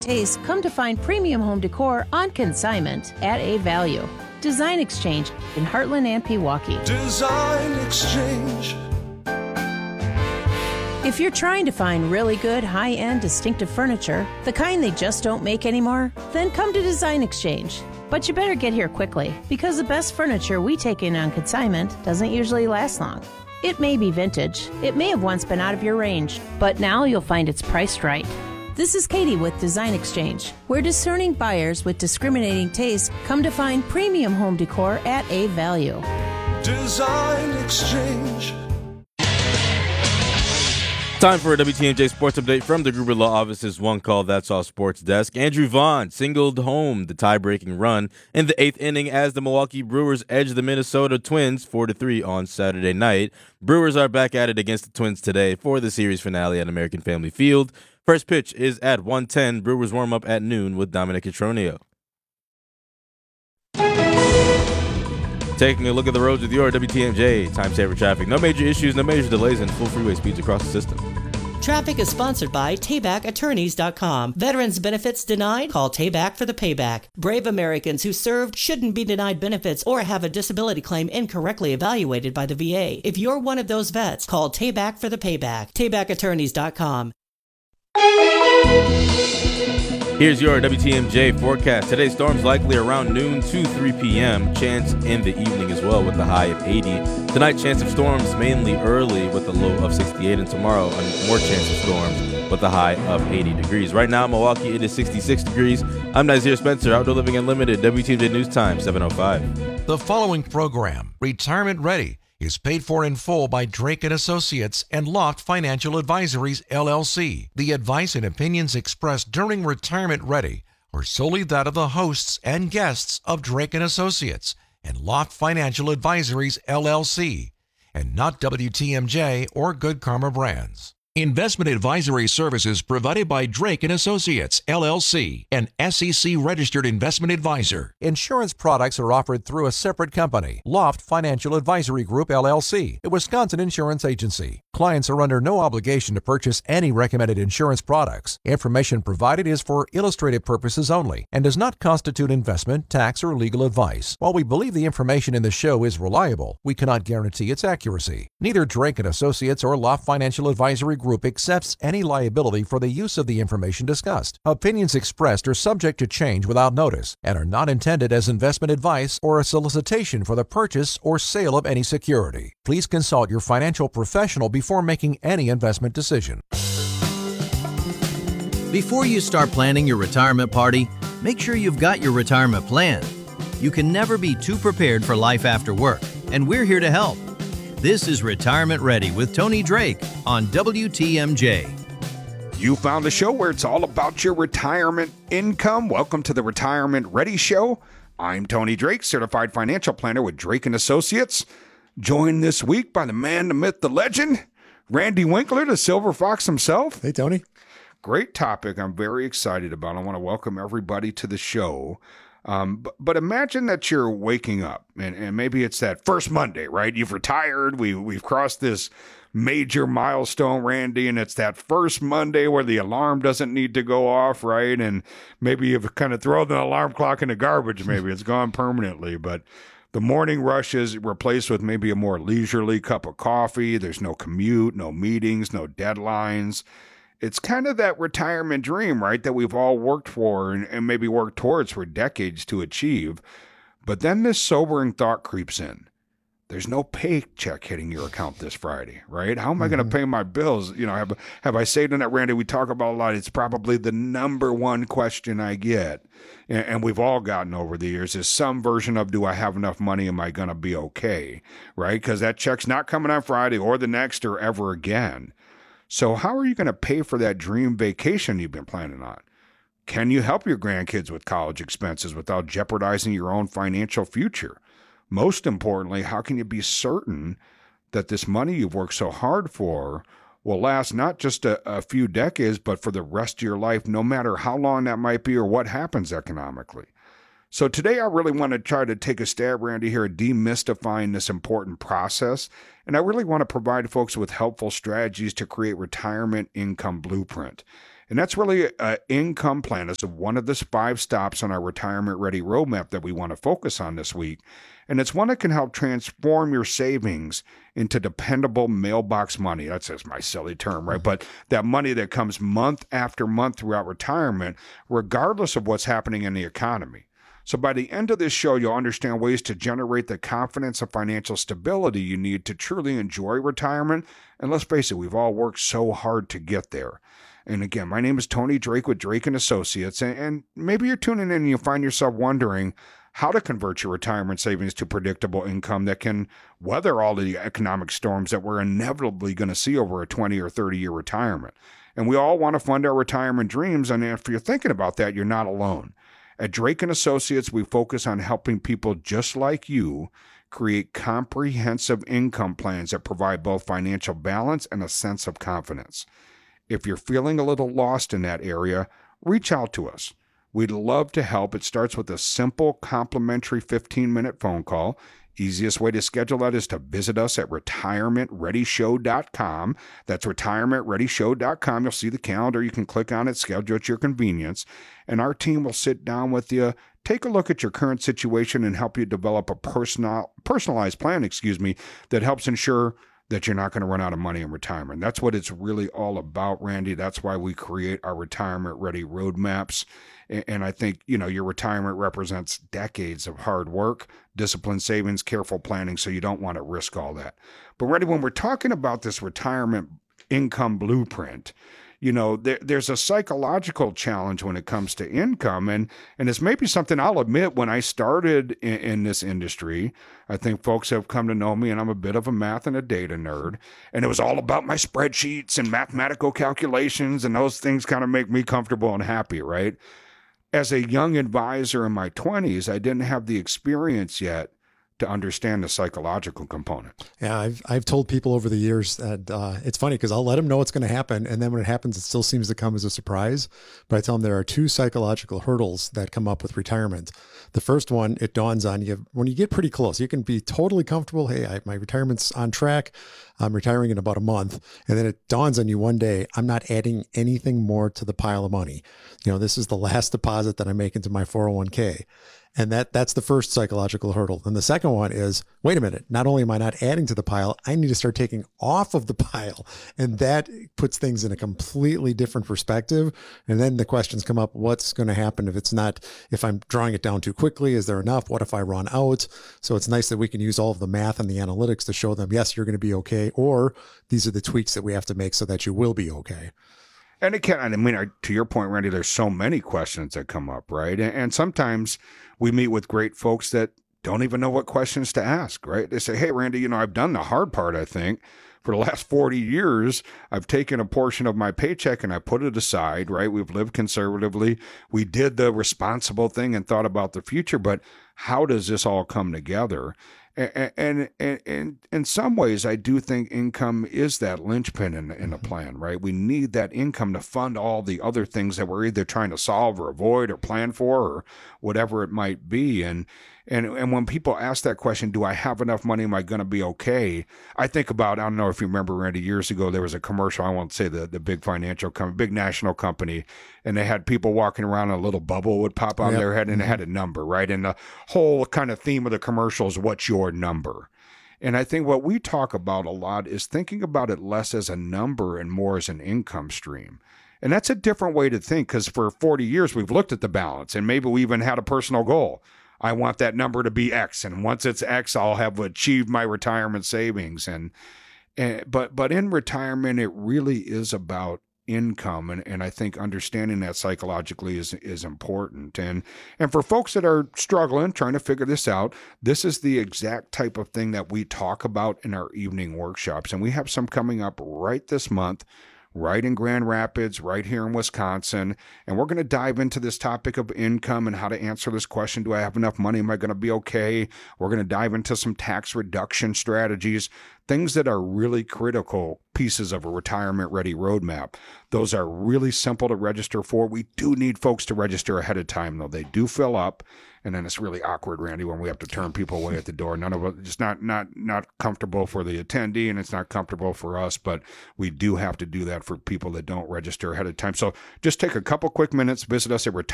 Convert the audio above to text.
taste, come to find premium home decor on consignment at a value. Design Exchange in Heartland and Pewaukee. Design Exchange. If you're trying to find really good, high-end, distinctive furniture, the kind they just don't make anymore, then come to Design Exchange. But you better get here quickly, because the best furniture we take in on consignment doesn't usually last long. It may be vintage, it may have once been out of your range, but now you'll find it's priced right. This is Katie with Design Exchange, where discerning buyers with discriminating taste come to find premium home decor at a value. Design Exchange. Time for a WTMJ Sports Update from the Gruber Law Office's One Call That's All Sports Desk. Andrew Vaughn singled home the tie-breaking run in the 8th inning as the Milwaukee Brewers edged the Minnesota Twins 4-3 on Saturday night. Brewers are back at it against the Twins today for the series finale at American Family Field. First pitch is at 1:10. Brewers warm up at noon with Dominic Cotroneo. Taking a look at the roads with your WTMJ time saver traffic. No major issues, no major delays, and full freeway speeds across the system. Traffic is sponsored by TaybackAttorneys.com. Veterans benefits denied? Call Tayback for the payback. Brave Americans who served shouldn't be denied benefits or have a disability claim incorrectly evaluated by the VA. If you're one of those vets, call Tayback for the payback. TaybackAttorneys.com. Here's your WTMJ forecast. Today, storms likely around noon to 3 p.m. Chance in the evening as well with the high of 80. Tonight, chance of storms mainly early with a low of 68. And tomorrow, more chance of storms with a high of 80 degrees. Right now, Milwaukee, it is 66 degrees. I'm Nazir Spencer, Outdoor Living Unlimited, WTMJ News Time, 7:05. The following program, Retirement Ready, is paid for in full by Drake & Associates and Loft Financial Advisories, LLC. The advice and opinions expressed during Retirement Ready are solely that of the hosts and guests of Drake & Associates and Loft Financial Advisories, LLC, and not WTMJ or Good Karma Brands. Investment advisory services provided by Drake & Associates, LLC, an SEC-registered investment advisor. Insurance products are offered through a separate company, Loft Financial Advisory Group, LLC, a Wisconsin insurance agency. Clients are under no obligation to purchase any recommended insurance products. Information provided is for illustrative purposes only and does not constitute investment, tax, or legal advice. While we believe the information in the show is reliable, we cannot guarantee its accuracy. Neither Drake & Associates or Loft Financial Advisory Group accepts any liability for the use of the information discussed. Opinions expressed are subject to change without notice and are not intended as investment advice or a solicitation for the purchase or sale of any security. Please consult your financial professional before making any investment decision. Before you start planning your retirement party, make sure you've got your retirement plan. You can never be too prepared for life after work, and we're here to help. This is Retirement Ready with Tony Drake on WTMJ. You found a show where it's all about your retirement income. Welcome to the Retirement Ready Show. I'm Tony Drake, certified financial planner with Drake & Associates. Joined this week by the man, the myth, the legend, Randy Winkler, the Silver Fox himself. Hey, Tony. Great topic I'm very excited about. I want to welcome everybody to the show. But imagine that you're waking up, and maybe it's that first Monday, right? You've retired. We've crossed this major milestone, Randy, and it's that first Monday where the alarm doesn't need to go off, right? And maybe you've kind of thrown the alarm clock in the garbage. Maybe it's gone permanently, but the morning rush is replaced with maybe a more leisurely cup of coffee. There's no commute, no meetings, no deadlines. It's kind of that retirement dream, right, that we've all worked for and maybe worked towards for decades to achieve. But then this sobering thought creeps in. There's no paycheck hitting your account this Friday, right? How am I going to pay my bills? You know, have I saved on that, Randy? We talk about a lot. It's probably the number one question I get, and we've all gotten over the years, is some version of, do I have enough money? Am I going to be okay, right? Because that check's not coming on Friday or the next or ever again. So how are you going to pay for that dream vacation you've been planning on? Can you help your grandkids with college expenses without jeopardizing your own financial future? Most importantly, how can you be certain that this money you've worked so hard for will last not just a few decades, but for the rest of your life, no matter how long that might be or what happens economically? So today I really want to try to take a stab, Randy, here at demystifying this important process. And I really want to provide folks with helpful strategies to create retirement income blueprint. And that's really an income plan. It's one of the 5 stops on our retirement ready roadmap that we want to focus on this week. And it's one that can help transform your savings into dependable mailbox money. That's just my silly term, right? But that money that comes month after month throughout retirement, regardless of what's happening in the economy. So by the end of this show, you'll understand ways to generate the confidence and financial stability you need to truly enjoy retirement. And let's face it, we've all worked so hard to get there. And again, my name is Tony Drake with Drake & Associates. And maybe you're tuning in and you find yourself wondering how to convert your retirement savings to predictable income that can weather all the economic storms that we're inevitably going to see over a 20 or 30-year retirement. And we all want to fund our retirement dreams. And if you're thinking about that, you're not alone. At Drake & Associates, we focus on helping people just like you create comprehensive income plans that provide both financial balance and a sense of confidence. If you're feeling a little lost in that area, reach out to us. We'd love to help. It starts with a simple, complimentary 15-minute phone call. Easiest way to schedule that is to visit us at retirementreadyshow.com. That's retirementreadyshow.com. You'll see the calendar. You can click on it, schedule at your convenience, and our team will sit down with you, take a look at your current situation, and help you develop a personalized plan, that helps ensure that you're not going to run out of money in retirement. That's what it's really all about, Randy. That's why we create our retirement-ready roadmaps. And I think, your retirement represents decades of hard work, disciplined savings, careful planning, so you don't want to risk all that. But Randy, when we're talking about this retirement income blueprint, there's a psychological challenge when it comes to income. And it's maybe something I'll admit, when I started in this industry, I think folks have come to know me, and I'm a bit of a math and a data nerd. And it was all about my spreadsheets and mathematical calculations, and those things kind of make me comfortable and happy, right? As a young advisor in my 20s, I didn't have the experience yet to understand the psychological component. Yeah, I've told people over the years that it's funny because I'll let them know what's going to happen, and then when it happens, it still seems to come as a surprise. But I tell them there are 2 psychological hurdles that come up with retirement. The first one, it dawns on you when you get pretty close. You can be totally comfortable. Hey, my retirement's on track. I'm retiring in about a month. And then it dawns on you one day, I'm not adding anything more to the pile of money. This is the last deposit that I make into my 401k. And that's the first psychological hurdle. And the second one is, wait a minute, not only am I not adding to the pile, I need to start taking off of the pile. And that puts things in a completely different perspective. And then the questions come up, what's going to happen if I'm drawing it down too quickly? Is there enough? What if I run out? So it's nice that we can use all of the math and the analytics to show them, yes, you're going to be okay. Or these are the tweaks that we have to make so that you will be okay. And it can, to your point, Randy, there's so many questions that come up, right? And sometimes we meet with great folks that don't even know what questions to ask, right? They say, hey, Randy, I've done the hard part, I think. For the last 40 years, I've taken a portion of my paycheck and I put it aside, right? We've lived conservatively. We did the responsible thing and thought about the future, but how does this all come together? And in some ways, I do think income is that linchpin in a plan, right? We need that income to fund all the other things that we're either trying to solve or avoid or plan for or whatever it might be. And when people ask that question, do I have enough money? Am I going to be okay? I think about, I don't know if you remember, Randy, years ago, there was a commercial, I won't say the big financial company, big national company, and they had people walking around, a little bubble would pop on their head and it had a number, right? And the whole kind of theme of the commercial is, what's your number? And I think what we talk about a lot is thinking about it less as a number and more as an income stream. And that's a different way to think, because for 40 years, we've looked at the balance and maybe we even had a personal goal. I want that number to be X, and once it's X, I'll have achieved my retirement savings. But in retirement, it really is about income, and I think understanding that psychologically is important. And for folks that are struggling, trying to figure this out, this is the exact type of thing that we talk about in our evening workshops, and we have some coming up right this month, right in Grand Rapids, right here in Wisconsin. And we're going to dive into this topic of income and how to answer this question. Do I have enough money? Am I going to be okay? We're going to dive into some tax reduction strategies. things that are really critical pieces of a retirement-ready roadmap. Those are really simple to register for. We do need folks to register ahead of time, though. They do fill up, and then it's really awkward, Randy, when we have to turn people away at the door. None of us, just not comfortable for the attendee, and it's not comfortable for us, but we do have to do that for people that don't register ahead of time. So just take a couple quick minutes, visit us at